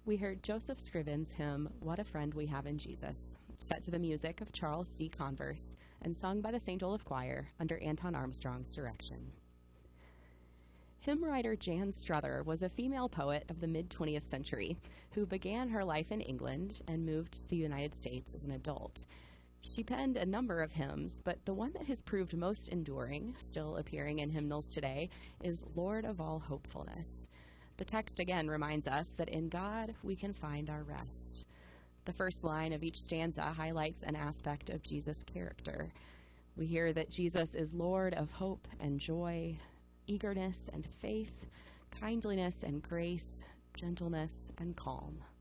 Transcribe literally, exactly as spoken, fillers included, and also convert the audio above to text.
We heard Joseph Scriven's hymn, What a Friend We Have in Jesus, set to the music of Charles C. Converse and sung by the Saint Olaf Choir under Anton Armstrong's direction. Hymn writer Jan Struther was a female poet of the mid-twentieth century who began her life in England and moved to the United States as an adult. She penned a number of hymns, but the one that has proved most enduring, still appearing in hymnals today, is Lord of All Hopefulness. The text again reminds us that in God we can find our rest. The first line of each stanza highlights an aspect of Jesus' character. We hear that Jesus is Lord of hope and joy, eagerness and faith, kindliness and grace, gentleness and calm.